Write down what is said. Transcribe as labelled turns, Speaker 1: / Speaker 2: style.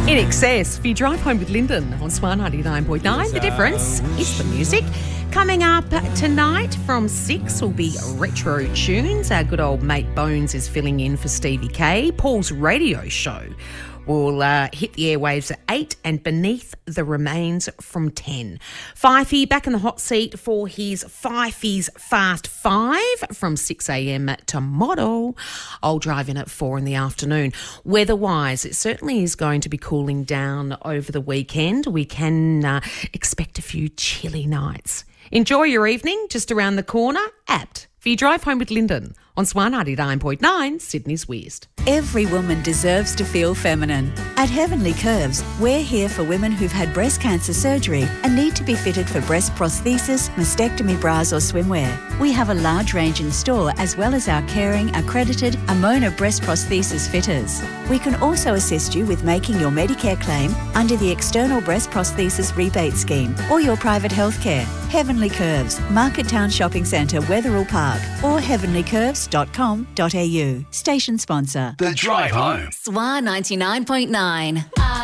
Speaker 1: In excess, if you drive home with Lyndon on Swan 99.9, the difference is the music. Coming up tonight from 6 will be retro tunes. Our good old mate Bones is filling in for Stevie K. Paul's radio show will hit the airwaves at 8 and Beneath the Remains from 10. Fifey back in the hot seat for his Fifey's Fast 5 from 6 a.m. tomorrow. I'll drive in at 4 in the afternoon. Weather-wise, it certainly is going to be cooling down over the weekend. We can expect a few chilly nights. Enjoy your evening just around the corner. Apt for your drive home with Lyndon on Swan 99.9, Sydney's Weirdest.
Speaker 2: Every woman deserves to feel feminine. At Heavenly Curves, we're here for women who've had breast cancer surgery and need to be fitted for breast prosthesis, mastectomy bras or swimwear. We have a large range in store as well as our caring, accredited Amona breast prosthesis fitters. We can also assist you with making your Medicare claim under the External Breast Prosthesis Rebate Scheme or your private healthcare. Heavenly Curves, Market Town Shopping Centre, Wetherill Park or heavenlycurves.com.au. Station sponsor.
Speaker 3: The Drive Home.
Speaker 4: Swan 99.9.